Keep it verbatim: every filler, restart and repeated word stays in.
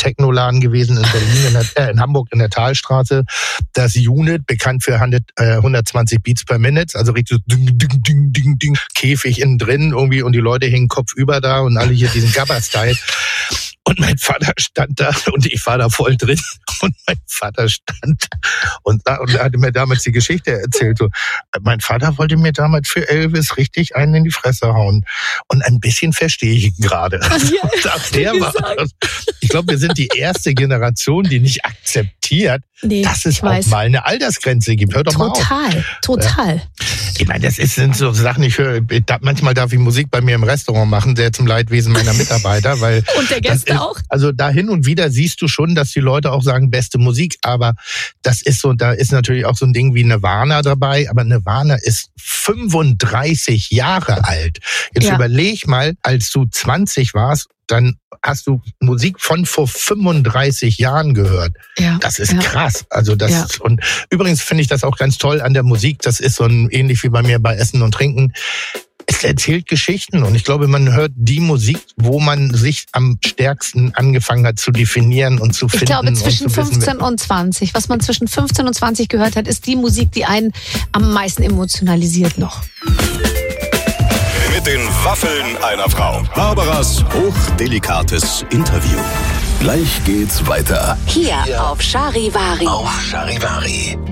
Technoladen gewesen in Berlin, in, der, äh, in Hamburg in der Talstraße. Das Unit, bekannt für hundertzwanzig Beats per Minute, also richtig so ding, ding, ding, ding, ding, Käfig innen drin irgendwie und die Leute hingen kopfüber da und alle hier diesen Gabba-Style. Und mein Vater stand da und ich war da voll drin und mein Vater stand und, und er hatte mir damals die Geschichte erzählt. So, mein Vater wollte mir damals für Elvis richtig einen in die Fresse hauen und ein bisschen verstehe ich ihn gerade. Ja, der war das. Ich glaube, wir sind die erste Generation, die nicht akzeptiert, nee, dass es auch weiß. mal eine Altersgrenze gibt. Hör doch total, mal auf. Total, total. Ich meine, das ist, sind so Sachen, ich höre, manchmal darf ich Musik bei mir im Restaurant machen, sehr zum Leidwesen meiner Mitarbeiter, weil und der Gäste ist, auch. Also da hin und wieder siehst du schon, dass die Leute auch sagen, beste Musik, aber das ist so, da ist natürlich auch so ein Ding wie Nirvana dabei, aber Nirvana ist fünfunddreißig Jahre alt. Jetzt ja. überleg mal, als du zwanzig warst, dann hast du Musik von vor fünfunddreißig Jahren gehört. Ja, das ist ja. krass. Also das ja. und übrigens finde ich das auch ganz toll an der Musik. Das ist so ein, ähnlich wie bei mir bei Essen und Trinken. Es erzählt Geschichten und ich glaube, man hört die Musik, wo man sich am stärksten angefangen hat zu definieren und zu finden. Ich glaube, zwischen und fünfzehn und zwanzig. Was man zwischen fünfzehn und zwanzig gehört hat, ist die Musik, die einen am meisten emotionalisiert noch. Mit den Waffeln einer Frau. Barbaras hochdelikates Interview. Gleich geht's weiter. Hier auf Charivari. Auf Charivari.